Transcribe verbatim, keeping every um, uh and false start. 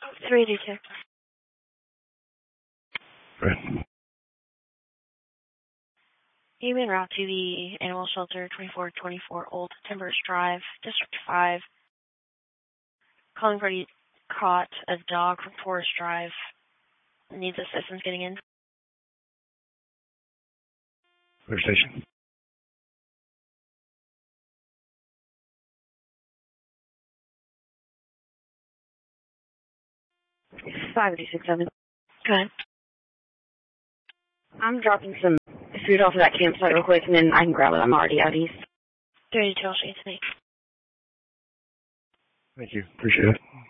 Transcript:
three eighty-two. Right. You've been route to the animal shelter, twenty-four twenty-four Old Timbers Drive, District five. Calling party caught a dog from Forest Drive. Needs assistance getting in. Clear station. five eighty-six seven. Go ahead. I'm dropping some food off of that campsite real quick, and then I can grab it. I'm already out east. three eighty-two, I'll show you today. Thank you. Appreciate it.